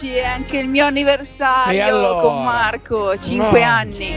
Oggi è anche il mio anniversario E allora? con Marco, 5 anni.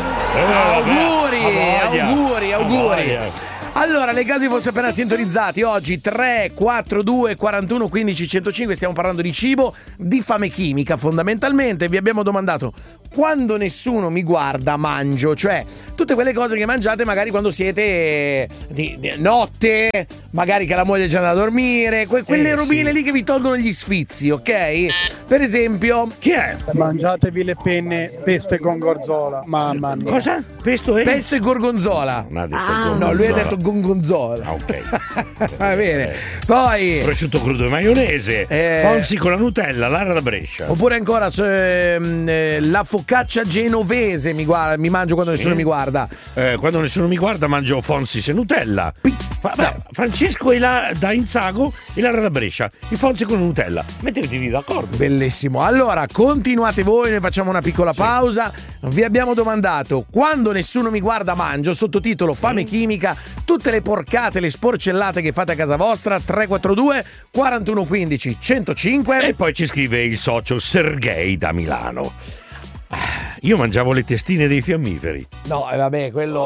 Auguri. Allora, nei casi fosse appena sintonizzati, oggi 3, 4, 2, 41, 15, 105, stiamo parlando di cibo, di fame chimica fondamentalmente. Vi abbiamo domandato: quando nessuno mi guarda mangio? Cioè, tutte quelle cose che mangiate magari quando siete di notte, magari che la moglie è già andata a dormire, quelle robine lì che vi tolgono gli sfizi, ok? Per esempio, chi è? Mangiatevi le penne, pesto e gorgonzola. Mamma mia. Cosa? Pesto e gorgonzola. Non ha detto No, lui ha detto gorgonzola. Ok. Va bene. Poi prosciutto crudo e maionese, Fonzi con la Nutella, Lara da Brescia. Oppure ancora la focaccia genovese mi mangio quando nessuno mi guarda. Quando nessuno mi guarda mangio Fonzi e Nutella. Francesco da Inzago e Lara da Brescia. Il Fonzi con la Nutella. Mettetevi d'accordo. Bellissimo. Allora, continuate voi, noi facciamo una piccola pausa. Vi abbiamo domandato: quando nessuno mi guarda mangio, sottotitolo fame chimica, tutte le porcate, le sporcellate che fate a casa vostra. 342 41 15 105. E poi ci scrive il socio Sergei da Milano. Io mangiavo le testine dei fiammiferi. No, vabbè, quello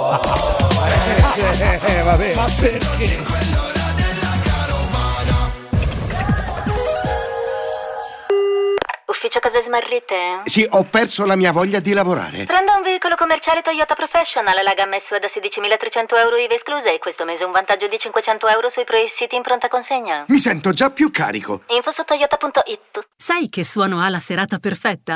vabbè. Ma perché? Ufficio cose smarrite? Sì, ho perso la mia voglia di lavorare. Prendo un veicolo commerciale Toyota Professional, la gamma SUV da 16.300 euro IVA esclusa e questo mese un vantaggio di 500 euro sui pre-siti in pronta consegna. Mi sento già più carico. Info su toyota.it. Sai che suono ha la serata perfetta?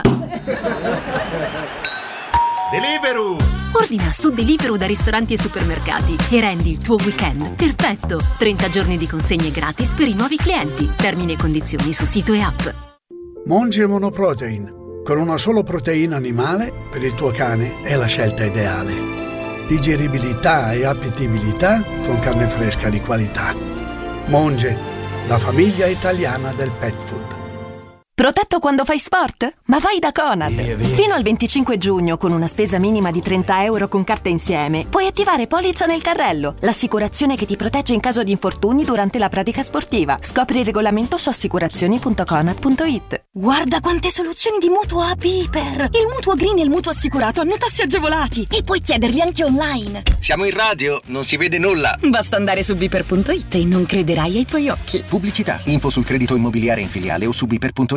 Deliveroo! Ordina su Deliveroo da ristoranti e supermercati e rendi il tuo weekend perfetto. 30 giorni di consegne gratis per i nuovi clienti. Termini e condizioni su sito e app. Monge Monoprotein. Con una solo proteina animale, per il tuo cane è la scelta ideale. Digeribilità e appetibilità con carne fresca di qualità. Monge, la famiglia italiana del pet food. Protetto quando fai sport? Ma vai da Conad! Fino al 25 giugno, con una spesa minima di 30 euro con carta insieme, puoi attivare Polizza nel carrello, l'assicurazione che ti protegge in caso di infortuni durante la pratica sportiva. Scopri il regolamento su assicurazioni.conad.it. Guarda quante soluzioni di mutuo a Piper! Il mutuo green e il mutuo assicurato hanno tassi agevolati e puoi chiederli anche online. Siamo in radio, non si vede nulla. Basta andare su Piper.it e non crederai ai tuoi occhi. Pubblicità, info sul credito immobiliare in filiale o su Piper.it.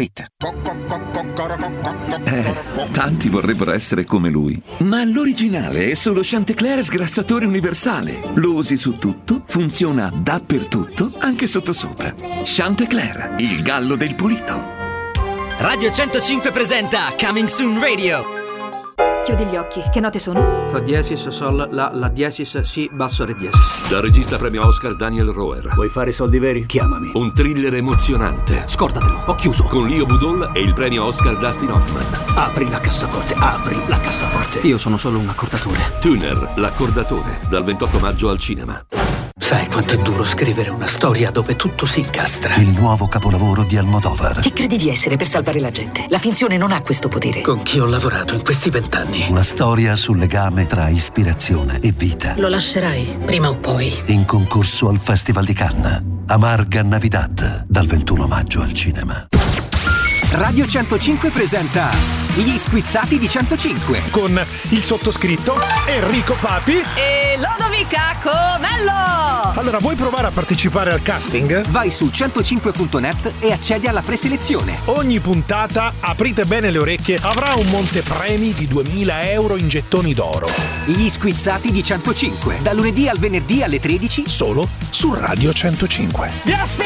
Tanti vorrebbero essere come lui, ma l'originale è solo Chantecler sgrassatore universale. Lo usi su tutto, funziona dappertutto, anche sottosopra. Chantecler, il gallo del pulito. Radio 105 presenta Coming Soon Radio. Chiudi gli occhi, che note sono? Fa diesis, sol, la diesis, si, basso, re diesis. Dal regista premio Oscar Daniel Roher. Vuoi fare soldi veri? Chiamami. Un thriller emozionante. Scordatelo, ho chiuso. Con Leo Budol e il premio Oscar Dustin Hoffman. Apri la cassaforte, apri la cassaforte. Io sono solo un accordatore. Tuner, l'accordatore, dal 28 maggio al cinema. Sai quanto è duro scrivere una storia dove tutto si incastra? Il nuovo capolavoro di Almodovar. Chi credi di essere per salvare la gente? La finzione non ha questo potere. Con chi ho lavorato in questi 20 anni? Una storia sul legame tra ispirazione e vita. Lo lascerai, prima o poi. In concorso al Festival di Cannes. Amarga Navidad, dal 21 maggio al cinema. Radio 105 presenta Gli Squizzati di 105 con il sottoscritto Enrico Papi e Lodovica Comello. Allora, vuoi provare a partecipare al casting? Vai su 105.net e accedi alla preselezione. Ogni puntata, aprite bene le orecchie, avrà un montepremi di 2.000 euro in gettoni d'oro. Gli Squizzati di 105, da lunedì al venerdì alle 13, solo su Radio 105. Vi aspetto!